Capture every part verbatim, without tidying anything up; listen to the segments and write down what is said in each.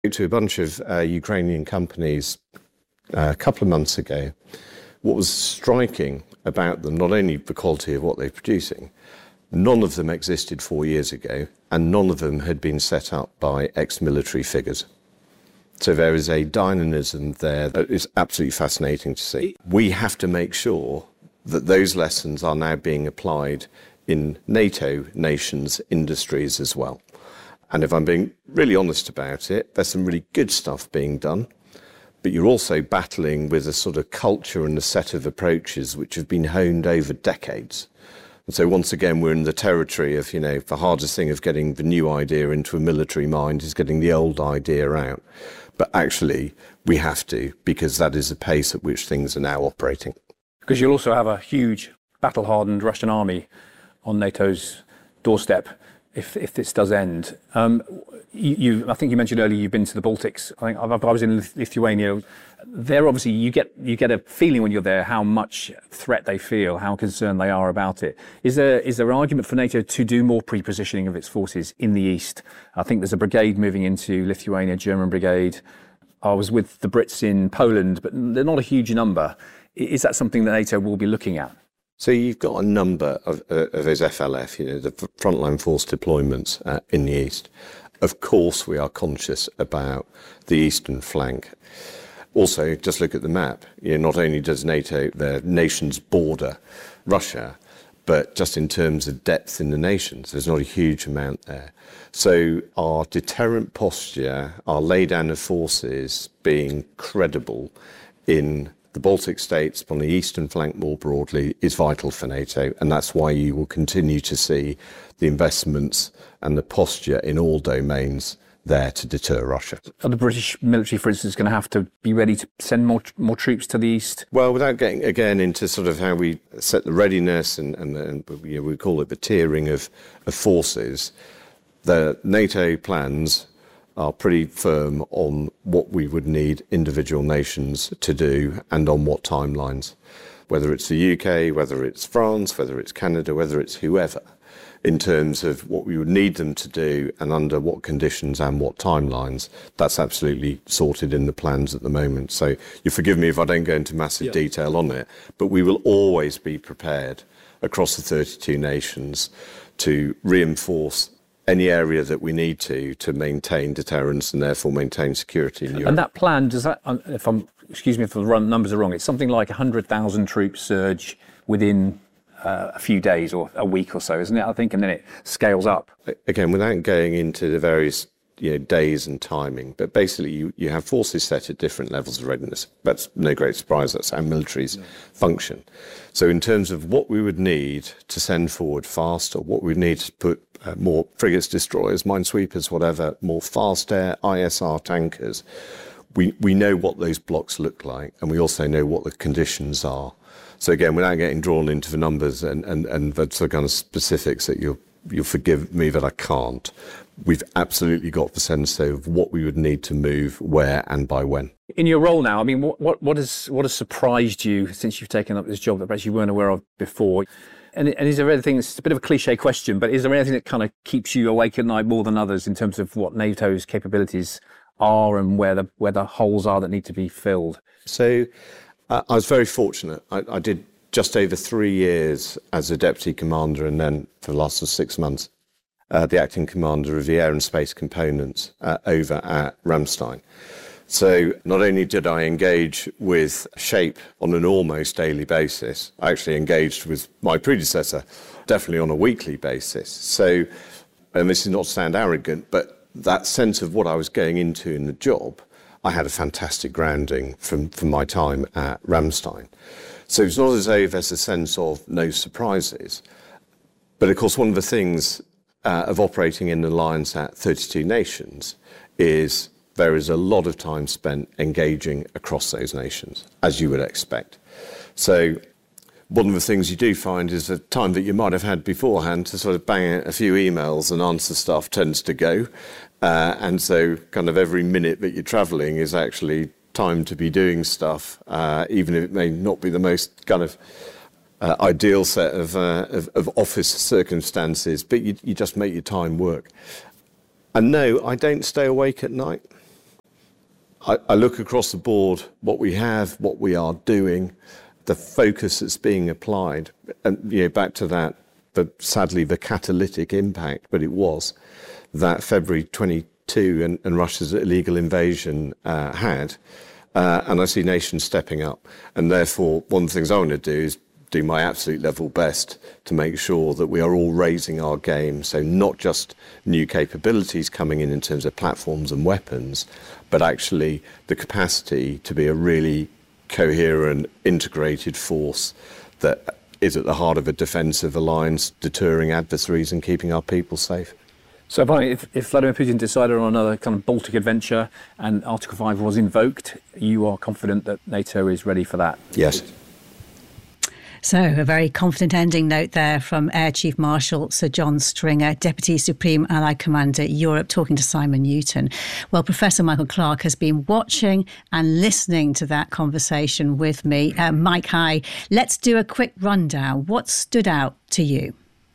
To a bunch of uh, Ukrainian companies uh, a couple of months ago. What was striking about them, not only the quality of what they're producing, none of them existed four years ago, and none of them had been set up by ex-military figures. So there is a dynamism there that is absolutely fascinating to see. We have to make sure that those lessons are now being applied in NATO nations' industries as well. And if I'm being really honest about it, there's some really good stuff being done, but you're also battling with a sort of culture and a set of approaches which have been honed over decades. And so once again, we're in the territory of, you know, the hardest thing of getting the new idea into a military mind is getting the old idea out. But actually, we have to, because that is the pace at which things are now operating. Because you'll also have a huge battle-hardened Russian army on NATO's doorstep if if this does end. Um, you, you, I think you mentioned earlier you've been to the Baltics. I think I, I was in Lithuania. There, obviously, you get you get a feeling when you're there how much threat they feel, how concerned they are about it. Is there is there an argument for NATO to do more pre-positioning of its forces in the east? I think there's a brigade moving into Lithuania, German brigade. I was with the Brits in Poland, but they're not a huge number. Is that something that NATO will be looking at? So you've got a number of, uh, of those F L F, you know, the frontline force deployments uh, in the east. Of course, we are conscious about the eastern flank. Also, just look at the map. You know, not only does NATO, their nations border Russia, but just in terms of depth in the nations, there's not a huge amount there. So our deterrent posture, our laydown of forces being credible in the Baltic states, on the eastern flank more broadly, is vital for NATO, and that's why you will continue to see the investments and the posture in all domains there to deter Russia. Are the British military, for instance, going to have to be ready to send more more troops to the east? Well, without getting, again, into sort of how we set the readiness and, and, and you know, we call it the tiering of, of forces, the NATO plans are pretty firm on what we would need individual nations to do and on what timelines, whether it's the U K, whether it's France, whether it's Canada, whether it's whoever, in terms of what we would need them to do and under what conditions and what timelines. That's absolutely sorted in the plans at the moment. So you forgive me if I don't go into massive yeah. detail on it, but we will always be prepared across the thirty-two nations to reinforce any area that we need to to maintain deterrence and therefore maintain security in Europe. And that plan, does that, if I'm, excuse me if the numbers are wrong, it's something like one hundred thousand troop surge within uh, a few days or a week or so, isn't it, I think, and then it scales up. Again, without going into the various you know, days and timing, but basically you, you have forces set at different levels of readiness. That's no great surprise, that's how militaries yeah. function. So in terms of what we would need to send forward faster, what we need to put uh, more frigates, destroyers, minesweepers, whatever, more fast air, I S R tankers, we, we know what those blocks look like, and we also know what the conditions are. So again, without getting drawn into the numbers and, and, and the sort of kind of specifics that you'll, you'll forgive me that I can't, we've absolutely got the sense of what we would need to move, where and by when. In your role now, I mean, what what what has what has surprised you since you've taken up this job that perhaps you weren't aware of before? And, and is there anything, it's a bit of a cliche question, but is there anything that kind of keeps you awake at night more than others in terms of what NATO's capabilities are and where the where the holes are that need to be filled? So uh, I was very fortunate. I, I did just over three years as a deputy commander, and then for the last six months, uh, the acting commander of the Air and Space Components uh, over at Ramstein. So not only did I engage with SHAPE on an almost daily basis, I actually engaged with my predecessor definitely on a weekly basis. So, and this is not to sound arrogant, but that sense of what I was going into in the job, I had a fantastic grounding from, from my time at Ramstein. So it's not as though there's a sense of no surprises. But of course, one of the things uh, of operating in an alliance at thirty-two nations is there is a lot of time spent engaging across those nations, as you would expect. So one of the things you do find is the time that you might have had beforehand to sort of bang out a few emails and answer stuff tends to go. Uh, and so kind of every minute that you're travelling is actually time to be doing stuff, uh, even if it may not be the most kind of uh, ideal set of, uh, of, of office circumstances, but you, you just make your time work. And no, I don't stay awake at night. I, I look across the board, what we have, what we are doing, the focus that's being applied, and you know, back to that, but sadly the catalytic impact, but it was, that February twenty-two and, and Russia's illegal invasion uh, had, uh, and I see nations stepping up, and therefore one of the things I want to do is do my absolute level best to make sure that we are all raising our game, so not just new capabilities coming in in terms of platforms and weapons, but actually the capacity to be a really coherent, integrated force that is at the heart of a defensive alliance, deterring adversaries and keeping our people safe. So if, if Vladimir Putin decided on another kind of Baltic adventure and Article five was invoked, you are confident that NATO is ready for that? Yes. So a very confident ending note there from Air Chief Marshal Sir John Stringer, Deputy Supreme Allied Commander Europe, talking to Simon Newton. Well, Professor Michael Clarke has been watching and listening to that conversation with me. Uh, Mike, hi. Let's do a quick rundown. What stood out to you?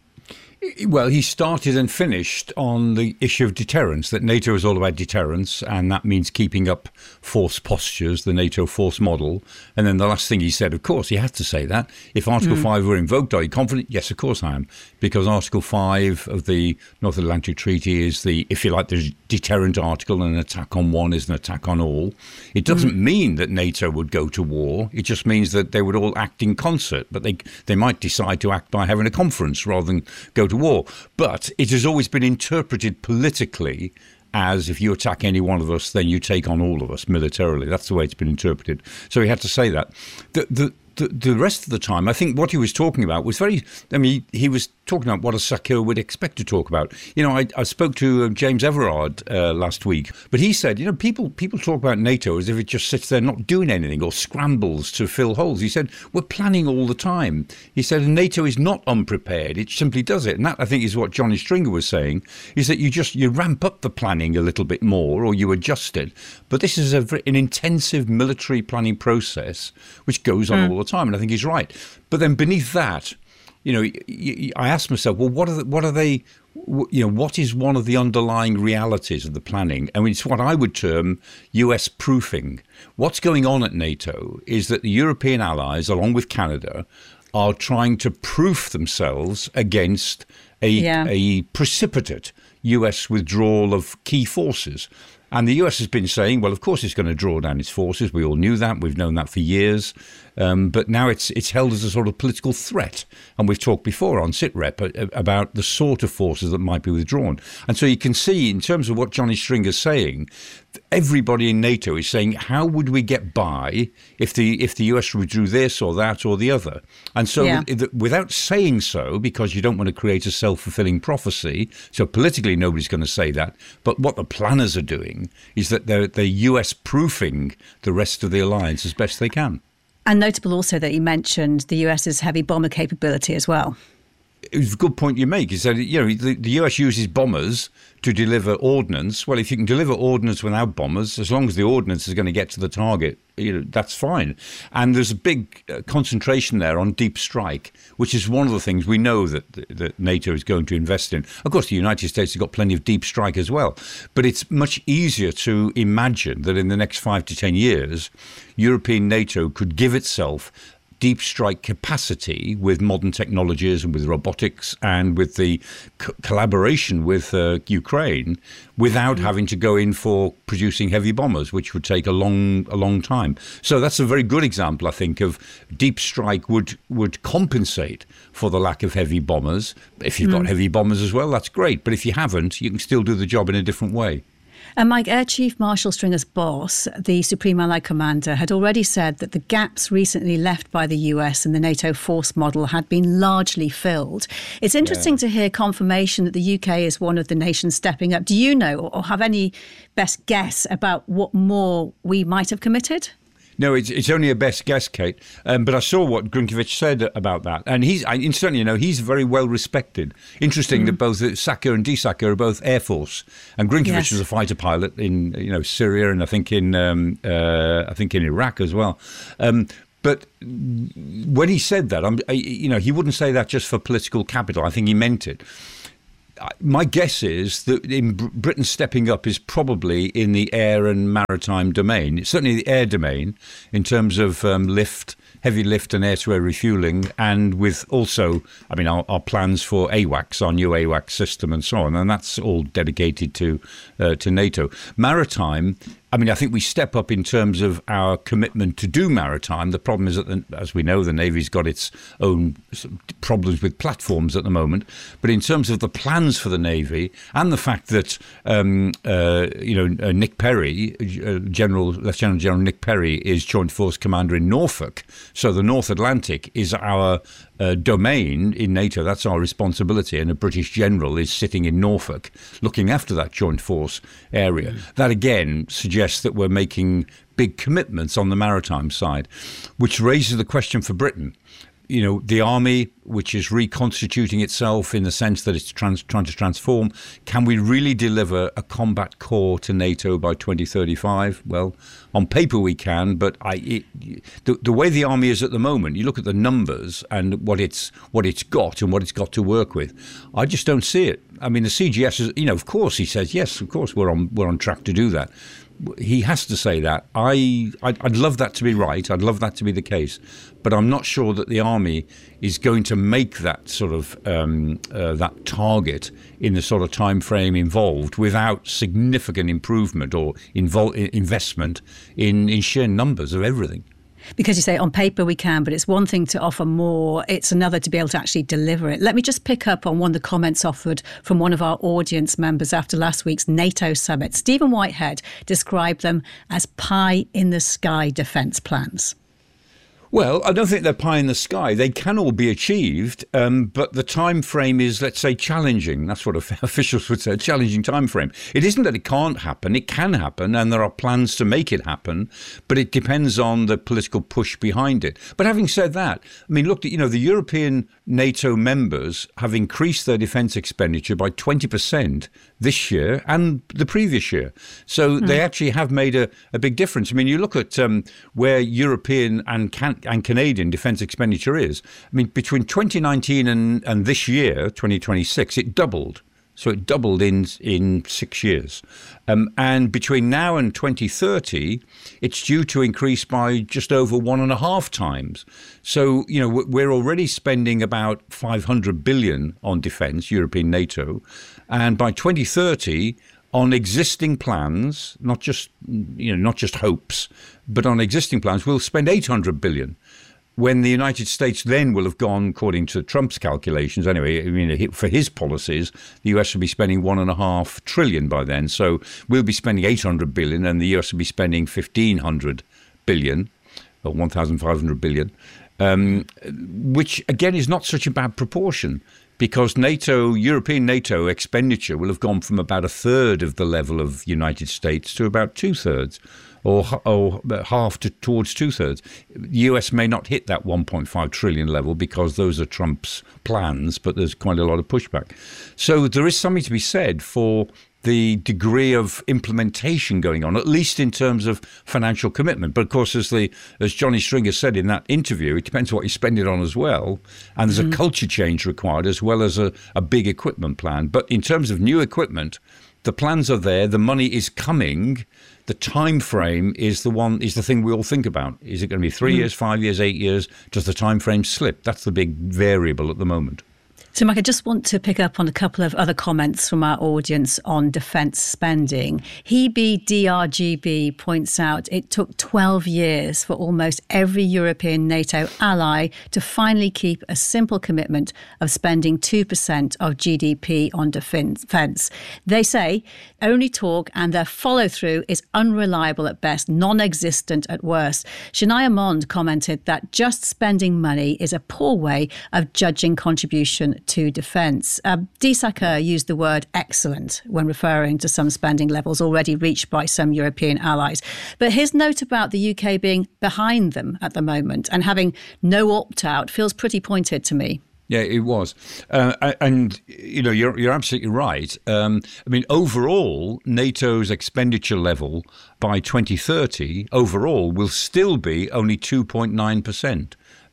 Well, he started and finished on the issue of deterrence, that NATO is all about deterrence, and that means keeping up force postures, the NATO force model. And then the last thing he said, of course, he had to say that. If Article mm. five were invoked, are you confident? Yes, of course I am. Because Article five of the North Atlantic Treaty is the, if you like, the deterrent article, and an attack on one is an attack on all. It doesn't mm. mean that NATO would go to war. It just means that they would all act in concert. But they, they might decide to act by having a conference rather than go to war. But it has always been interpreted politically as if you attack any one of us, then you take on all of us militarily. That's the way it's been interpreted. So he had to say that. The, the, the, the rest of the time, I think what he was talking about was very, I mean, he, he was talking about what a Sakir would expect to talk about. You know, I, I spoke to uh, James Everard uh, last week, but he said, you know, people people talk about NATO as if it just sits there not doing anything or scrambles to fill holes. He said, we're planning all the time. He said, NATO is not unprepared. It simply does it. And that, I think, is what Johnny Stringer was saying, is that you just, you ramp up the planning a little bit more or you adjust it. But this is a, an intensive military planning process which goes on mm. all the time. And I think he's right. But then beneath that, you know, I asked myself, well, what are the, what are they, you know, what is one of the underlying realities of the planning? I mean, it's what I would term U S proofing. What's going on at NATO is that the European allies, along with Canada, are trying to proof themselves against a, yeah. a precipitate U S withdrawal of key forces. And the U S has been saying, well, of course it's going to draw down its forces. We all knew that. We've known that for years. Um, but now it's it's held as a sort of political threat. And we've talked before on SITREP about the sort of forces that might be withdrawn. And so you can see, in terms of what Johnny Stringer's saying, everybody in NATO is saying, how would we get by if the if the U S withdrew this or that or the other? And so yeah. without saying so, because you don't want to create a self-fulfilling prophecy, so politically nobody's going to say that, but what the planners are doing is that they're, they're U S-proofing the rest of the alliance as best they can. And notable also that you mentioned the US's heavy bomber capability as well. It's a good point you make. Is that, you know, the, the U S uses bombers to deliver ordnance. Well, if you can deliver ordnance without bombers, as long as the ordnance is going to get to the target, you know, that's fine. And there's a big uh, concentration there on deep strike, which is one of the things we know that, that NATO is going to invest in. Of course, the United States has got plenty of deep strike as well. But it's much easier to imagine that in the next five to ten years, European NATO could give itself deep strike capacity with modern technologies and with robotics and with the co- collaboration with uh, Ukraine without having to go in for producing heavy bombers, which would take a long a long time. So that's a very good example, I think, of deep strike would would compensate for the lack of heavy bombers. If you've mm. got heavy bombers as well, that's great. But if you haven't, you can still do the job in a different way. And Mike, Air Chief Marshal Stringer's boss, the Supreme Allied Commander, had already said that the gaps recently left by the U S in the NATO force model had been largely filled. It's interesting yeah. to hear confirmation that the U K is one of the nations stepping up. Do you know or have any best guess about what more we might have committed? No, it's it's only a best guess, Kate. Um, but I saw what Grinkovich said about that, and he's I, incidentally, you know, he's very well respected. Interesting mm. that both Sakir and Sakir are both Air Force, and Grinkovich yes. was a fighter pilot in you know Syria and I think in um, uh, I think in Iraq as well. Um, But when he said that, I'm, I, you know, he wouldn't say that just for political capital. I think he meant it. my guess is that in Britain stepping up is probably in the air and maritime domain. It's certainly the air domain in terms of um, lift, heavy lift and air-to-air refuelling, and with also, I mean, our, our plans for AWACS, our new AWACS system and so on, and that's all dedicated to uh, to NATO. Maritime, I mean, I think we step up in terms of our commitment to do maritime. The problem is that, the, as we know, the Navy's got its own problems with platforms at the moment. But in terms of the plans for the Navy and the fact that, um, uh, you know, uh, Nick Perry, uh, General Lieutenant General Nick Perry, is Joint Force Commander in Norfolk. So the North Atlantic is our uh, domain in NATO. That's our responsibility. And a British general is sitting in Norfolk looking after that joint force area. Mm. That, again, suggests that we're making big commitments on the maritime side, which raises the question for Britain. You know, the army, which is reconstituting itself in the sense that it's trans- trying to transform, can we really deliver a combat core to NATO by twenty thirty-five? Well, on paper we can, but I, it, the, the way the army is at the moment, you look at the numbers and what it's what it's got and what it's got to work with, I just don't see it. I mean, the C G S is, you know, of course he says yes, of course we're on we're on track to do that. He has to say that. I, I'd, I'd love that to be right. I'd love that to be the case. But I'm not sure that the army is going to make that sort of um, uh, that target in the sort of time frame involved without significant improvement or invol- investment in, in sheer numbers of everything. Because you say on paper we can, but it's one thing to offer more, it's another to be able to actually deliver it. Let me just pick up on one of the comments offered from one of our audience members after last week's NATO summit. Stephen Whitehead described them as pie-in-the-sky defence plans. Well, I don't think they're pie in the sky. They can all be achieved, um, but the time frame is, let's say, challenging. That's what officials would say, a challenging time frame. It isn't that it can't happen. It can happen, and there are plans to make it happen, but it depends on the political push behind it. But having said that, I mean, look, you know, the European NATO members have increased their defence expenditure by twenty percent this year and the previous year. So mm. they actually have made a, a big difference. I mean, you look at um, where European and can, and Canadian defence expenditure is. I mean, between twenty nineteen and, and this year, twenty twenty-six, it doubled. So it doubled in in six years. Um, and between now and twenty thirty, it's due to increase by just over one and a half times. So, you know, we're already spending about five hundred billion on defence, European NATO. And by twenty thirty, on existing plans, not just, you know, not just hopes, but on existing plans, we'll spend eight hundred billion. When the United States then will have gone, according to Trump's calculations, anyway, I mean, for his policies, the U S will be spending one and a half trillion by then. So we'll be spending eight hundred billion and the U S will be spending fifteen hundred billion, or one thousand five hundred billion, um, which again is not such a bad proportion, because NATO, European NATO expenditure will have gone from about a third of the level of United States to about two thirds. Or, or half to towards two-thirds. The U S may not hit that one point five trillion level because those are Trump's plans, but there's quite a lot of pushback. So there is something to be said for the degree of implementation going on, at least in terms of financial commitment. But of course, as the as Johnny Stringer said in that interview, it depends what you spend it on as well. And there's mm-hmm. a culture change required as well as a, a big equipment plan. But in terms of new equipment, the plans are there, the money is coming. The time frame is the one is the thing we all think about. Is it going to be three mm. years, five years, eight years? Does the time frame slip? That's the big variable at the moment. So, Mike, I just want to pick up on a couple of other comments from our audience on defence spending. Hebe D R G B points out it took twelve years for almost every European NATO ally to finally keep a simple commitment of spending two percent of G D P on defence. They say only talk and their follow-through is unreliable at best, non-existent at worst. Shania Mond commented that just spending money is a poor way of judging contribution to defence. Uh, Disaker used the word excellent when referring to some spending levels already reached by some European allies. But his note about the U K being behind them at the moment and having no opt-out feels pretty pointed to me. Yeah, it was. Uh, and, you know, you're, you're absolutely right. Um, I mean, overall, NATO's expenditure level by twenty thirty, overall, will still be only two point nine percent.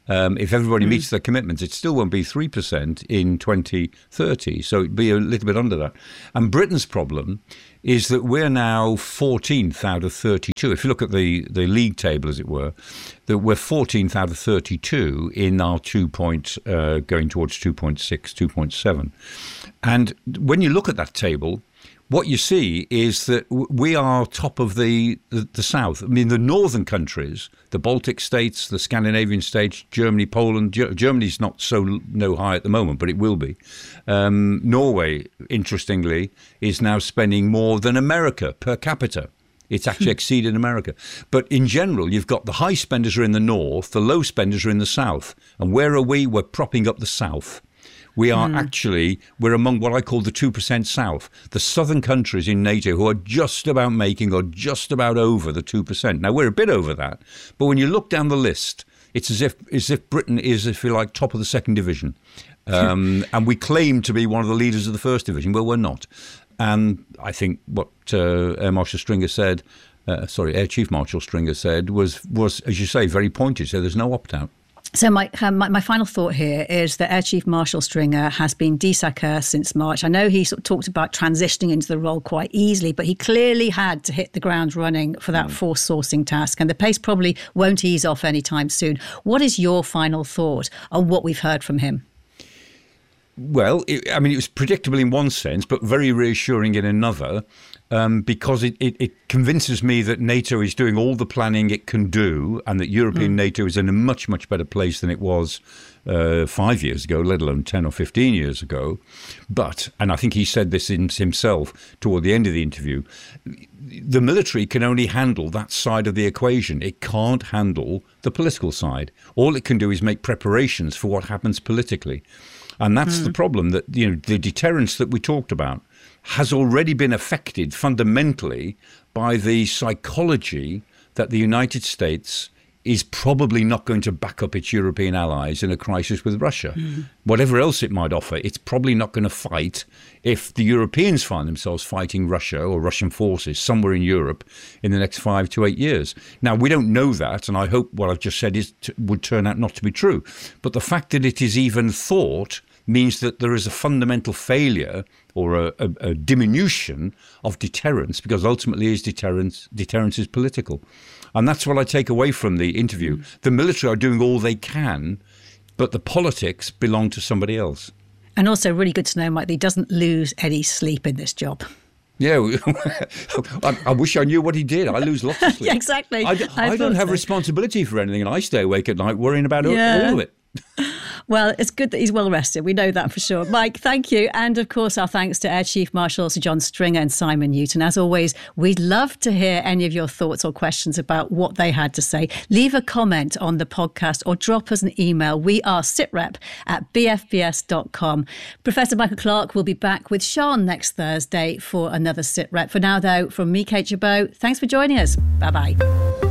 Um, if everybody mm. meets their commitments, it still won't be three percent in twenty thirty. So it'd be a little bit under that. And Britain's problem is that we're now fourteenth out of thirty-two. If you look at the, the league table, as it were, that we're fourteenth out of thirty-two in our two point, uh, going towards two point six, two point seven. And when you look at that table, what you see is that we are top of the, the, the south. I mean, the northern countries, the Baltic states, the Scandinavian states, Germany, Poland. Ge- Germany's not so no high at the moment, but it will be. Um, Norway, interestingly, is now spending more than America per capita. It's actually exceeded America. But in general, you've got the high spenders are in the north, the low spenders are in the south. And where are we? We're propping up the south. We are mm. actually, we're among what I call the two percent South, the southern countries in NATO who are just about making or just about over the two percent. Now, we're a bit over that, but when you look down the list, it's as if as if Britain is, if you like, top of the second division. Um, and we claim to be one of the leaders of the first division. Well, we're not. And I think what uh, Air Marshal Stringer said, uh, sorry, Air Chief Marshal Stringer said was, was, as you say, very pointed. So there's no opt-out. So my, um, my my final thought here is that Air Chief Marshal Stringer has been D S A C since March. I know he sort of talked about transitioning into the role quite easily, but he clearly had to hit the ground running for that mm. force sourcing task, and the pace probably won't ease off anytime soon. What is your final thought on what we've heard from him? Well, it, I mean, it was predictable in one sense, but very reassuring in another, um, because it, it, it convinces me that NATO is doing all the planning it can do, and that European mm. NATO is in a much, much better place than it was uh, five years ago, let alone ten or fifteen years ago. But, and I think he said this in himself toward the end of the interview, the military can only handle that side of the equation. It can't handle the political side. All it can do is make preparations for what happens politically. And that's mm. the problem, that, you know, the deterrence that we talked about has already been affected fundamentally by the psychology that the United States is probably not going to back up its European allies in a crisis with Russia. Mm. Whatever else it might offer, it's probably not going to fight if the Europeans find themselves fighting Russia or Russian forces somewhere in Europe in the next five to eight years. Now, we don't know that, and I hope what I've just said is t- would turn out not to be true. But the fact that it is even thought means that there is a fundamental failure or a, a, a diminution of deterrence, because ultimately is deterrence, deterrence is political. And that's what I take away from the interview. Mm. The military are doing all they can, but the politics belong to somebody else. And also really good to know, Mike, that he doesn't lose any sleep in this job. Yeah, I, I wish I knew what he did. I lose lots of sleep. Yeah, exactly. I, I, I don't have so. responsibility for anything, and I stay awake at night worrying about yeah. all of it. Well, it's good that he's well rested. We know that for sure. Mike, thank you. And of course, our thanks to Air Chief Marshal Sir John Stringer and Simon Newton. As always, we'd love to hear any of your thoughts or questions about what they had to say. Leave a comment on the podcast or drop us an email. We are sitrep at b f b s dot com. Professor Michael Clarke will be back with Sean next Thursday for another sitrep. For now, though, from me, Kate Chabot, thanks for joining us. Bye-bye.